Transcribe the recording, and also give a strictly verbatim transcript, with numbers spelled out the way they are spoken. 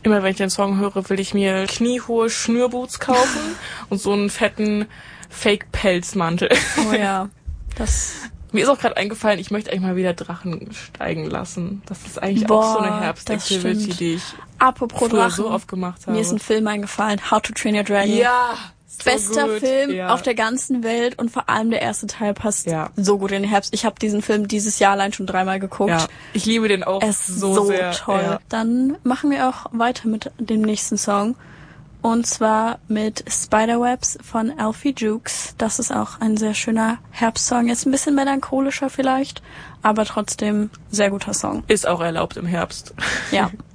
Immer wenn ich den Song höre, will ich mir kniehohe Schnürboots kaufen und so einen fetten Fake-Pelzmantel. Oh ja, das... Mir ist auch gerade eingefallen, ich möchte eigentlich mal wieder Drachen steigen lassen. Das ist eigentlich Boah, auch so eine Herbst-Activity, die ich Apropos früher Drachen, so oft gemacht habe. Mir ist ein Film eingefallen, How to Train Your Dragon. Ja, so Bester gut. Film Ja. auf der ganzen Welt und vor allem der erste Teil passt Ja. so gut in den Herbst. Ich habe diesen Film dieses Jahr allein schon dreimal geguckt. Ja, ich liebe den auch Er ist so, so sehr. toll. Ja. Dann machen wir auch weiter mit dem nächsten Song. Und zwar mit Spiderwebs von Alfie Jukes. Das ist auch ein sehr schöner Herbstsong. Jetzt ein bisschen melancholischer vielleicht, aber trotzdem sehr guter Song. Ist auch erlaubt im Herbst. Ja.